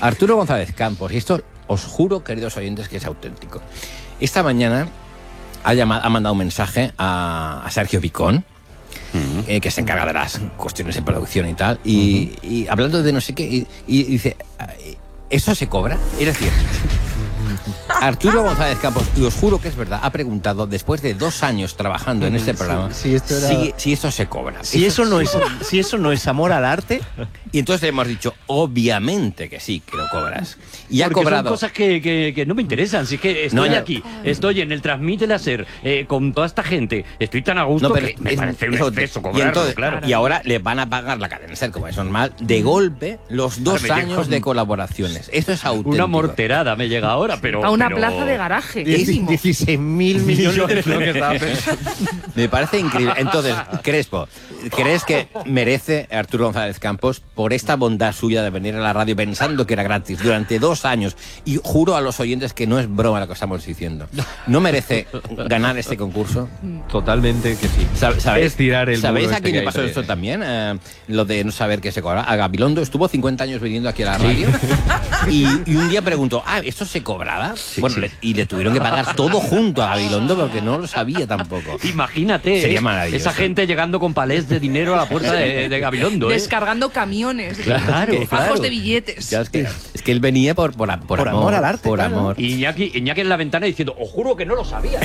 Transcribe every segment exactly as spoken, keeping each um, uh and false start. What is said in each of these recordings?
Arturo González Campos, y esto os juro, queridos oyentes, que es auténtico. Esta mañana ha, llamado, ha mandado un mensaje a, a Sergio Picón, uh-huh. eh, que se encarga de las cuestiones de producción y tal, y, uh-huh. y hablando de no sé qué, y, y dice, ¿eso se cobra? Es decir... Arturo González Campos, y os juro que es verdad, ha preguntado después de dos años trabajando en este programa sí, sí, esto era... si, si esto se cobra. Si eso, no es, si eso no es amor al arte. Y entonces le hemos dicho, obviamente que sí, que lo cobras. Y ha Porque cobrado. son cosas que, que, que no me interesan. Si es que estoy no, aquí, estoy en el Transmite Láser eh, con toda esta gente, estoy tan a gusto no, pero que me es, parece un eso, exceso y, cobrarlo, entonces, claro. y ahora le van a pagar la cadena SER, como es normal, de golpe los dos Ahora me años llega de colaboraciones. Esto es auténtico. Una morterada me llega ahora, pero... A una pero... plaza de garaje. dieciséis mil millones lo que estaba pensando. Me parece increíble. Entonces, Crespo, ¿crees que merece Arturo González Campos por esta bondad suya de venir a la radio pensando que era gratis durante dos años? Y juro a los oyentes que no es broma lo que estamos diciendo. ¿No merece ganar este concurso? Totalmente que sí. ¿Sabéis, es tirar el ¿sabéis muro a este quién le que pasó hay esto de... también? Eh, lo de no saber qué se cobra. A Gabilondo estuvo cincuenta años viniendo aquí a la radio y, y un día preguntó, ah, ¿esto se cobraba? Sí, bueno, sí. Le, y le tuvieron que pagar todo junto a Gabilondo porque no lo sabía tampoco. Imagínate, sería ¿eh? maravilloso. Esa gente llegando con palés de dinero a la puerta de, de Gabilondo. ¿eh? Descargando camiones, claro, fajos claro. de billetes. Claro, es, que, es que él venía por, por, por, por amor, amor al arte. Por claro. amor. Y Iñaki, Iñaki en la ventana diciendo, os juro que no lo sabía.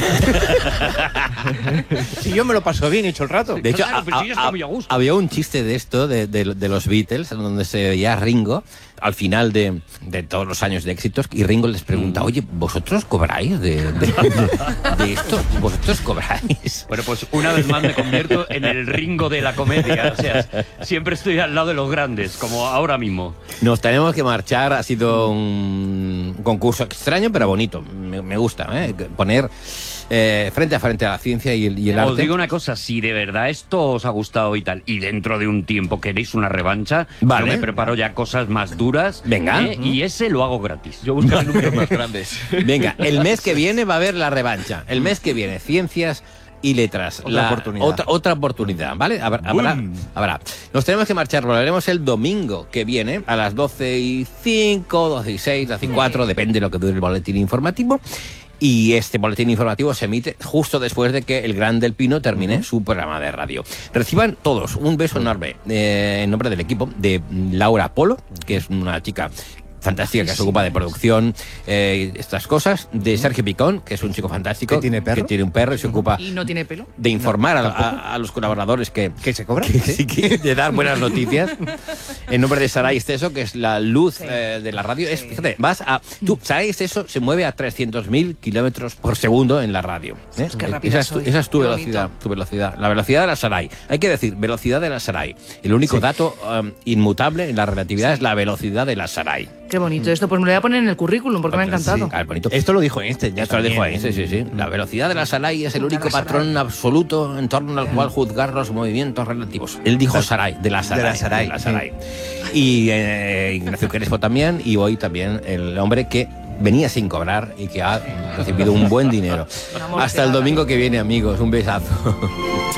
Si yo me lo paso bien, he hecho el rato. De hecho, claro, pero a, sí, está a, muy a gusto. había un chiste de esto, de, de, de los Beatles, donde se veía a Ringo al final de, de todos los años de éxitos, y Ringo les pregunta, oye, ¿vosotros cobráis de, de, de esto? ¿Vosotros cobráis? Bueno, pues una vez más me convierto en el Ringo de la comedia. O sea, siempre estoy al lado de los grandes, como ahora mismo. Nos tenemos que marchar, ha sido un concurso extraño, pero bonito. Me, me gusta, ¿eh? Poner... Eh, frente a frente a la ciencia y el, y el arte. Os digo una cosa, si de verdad esto os ha gustado y tal, y dentro de un tiempo queréis una revancha, vale. Yo me preparo ya cosas más duras. Venga. ¿eh? Uh-huh. Y ese lo hago gratis. Yo busco números más grandes. Venga, el mes que viene va a haber la revancha. El mes que viene, ciencias y letras. Otra la, oportunidad. Otra, otra oportunidad, ¿vale? Habrá, habrá, habrá. Nos tenemos que marchar, lo haremos el domingo que viene a las doce y cinco, doce y seis, doce y cuatro, depende de lo que dure el boletín informativo. Y este boletín informativo se emite justo después de que el Gran Del Pino termine uh-huh. su programa de radio. Reciban todos un beso enorme eh, en nombre del equipo de Laura Polo, que es una chica fantástica que se ocupa de producción, eh, estas cosas, de Sergio Picón, que es un chico fantástico, ¿Que tiene perro? que tiene un perro y se ocupa y no tiene pelo, de informar no, a, a, a los colaboradores que, ¿Que se cobra? que, ¿Sí? que, de dar buenas noticias. En nombre de Saray Esteso, que es la luz sí. eh, de la radio. Es, fíjate, vas a tú, Saray Esteso se mueve a trescientos mil kilómetros por segundo en la radio. ¿eh? Es que rápida esa, es tu, esa es tu Qué velocidad, bonito. tu velocidad, la velocidad de la Saray. Hay que decir velocidad de la Saray. El único sí. dato um, inmutable en la relatividad sí. es la velocidad de la Saray. Qué bonito esto, pues me lo voy a poner en el currículum porque me ha encantado. Sí, bonito. Esto lo dijo Einstein, ya Esto lo dijo Einstein, sí, sí. La velocidad de la Saray es el único patrón absoluto en torno al cual juzgar los movimientos relativos. Él dijo Saray, de la Saray. De la Saray. De la Saray. Sí. Y eh, Ignacio Crespo también, y hoy también el hombre que venía sin cobrar y que ha recibido un buen dinero. Hasta el domingo que viene, amigos. Un besazo.